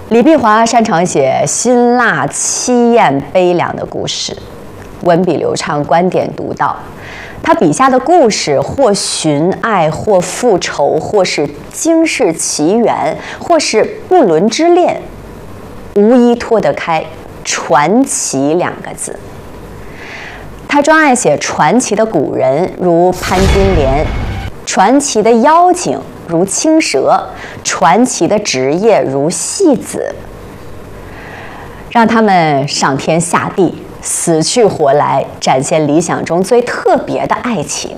李碧华擅长写辛辣、凄艳、悲凉的故事，文笔流畅，观点独到。他笔下的故事或寻爱，或复仇，或是惊世奇缘，或是不伦之恋，无一脱得开传奇2个字。他专爱写传奇的古人，如潘金莲；传奇的妖精，如青蛇；传奇的职业，如戏子。让他们上天下地，死去活来，展现理想中最特别的爱情。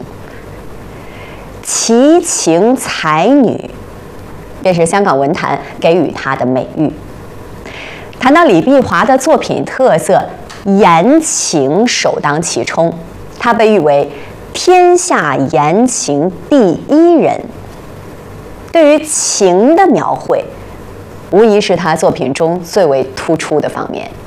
奇情才女，便是香港文坛给予她的美誉。谈到李碧华的作品特色，言情首当其冲，他被誉为天下言情第1人。对于情的描绘，无疑是他作品中最为突出的方面。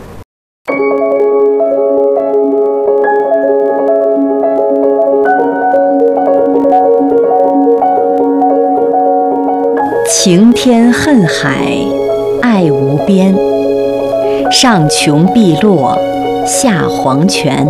情天恨海，爱无边。上穷碧落，下黄泉。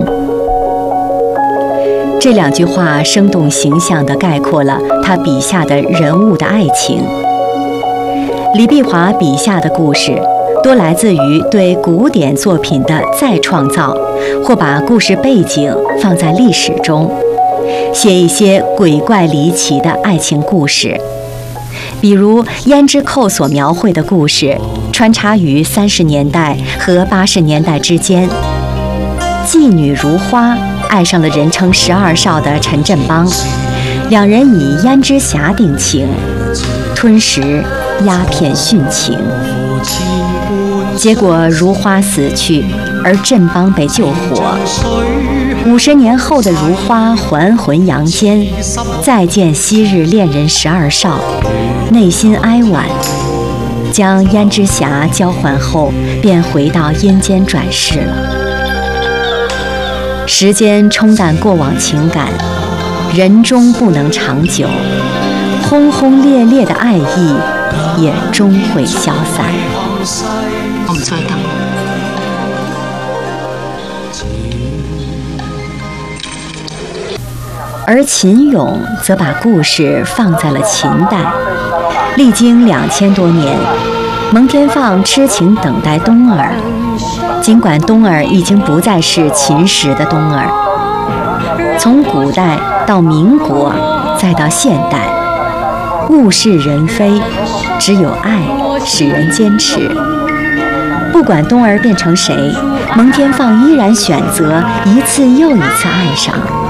这2句话生动形象地概括了他笔下的人物的爱情。李碧华笔下的故事多来自于对古典作品的再创造，或把故事背景放在历史中，写一些鬼怪离奇的爱情故事。比如胭脂扣所描绘的故事，穿插于30年代和80年代之间。妓女如花爱上了人称12少的陈振邦，2人以胭脂匣定情，吞食鸦片殉情。结果如花死去，而振邦被救活。50年后的如花还魂阳间，再见昔日恋人12少，内心哀婉，将胭脂匣交还后，便回到阴间转世了。时间冲淡过往情感，人终不能长久，轰轰烈烈的爱意也终会消散。 我唔再等。 而秦俑则把故事放在了秦代，历经2000多年，蒙天放痴情等待东儿。尽管东儿已经不再是秦时的东儿，从古代到民国，再到现代，物是人非，只有爱使人坚持。不管东儿变成谁，蒙天放依然选择一次又一次爱上。